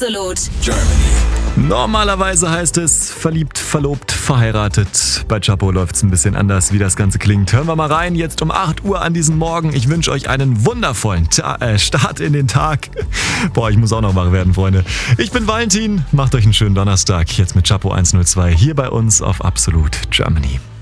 Absolut Germany. Normalerweise heißt es verliebt, verlobt, verheiratet. Bei Chapo läuft's ein bisschen anders, wie das Ganze klingt. Hören wir mal rein, jetzt um 8 Uhr an diesem Morgen. Ich wünsche euch einen wundervollen Start in den Tag. Boah, ich muss auch noch wach werden, Freunde. Ich bin Valentin, macht euch einen schönen Donnerstag. Jetzt mit Chapo 102 hier bei uns auf Absolut Germany.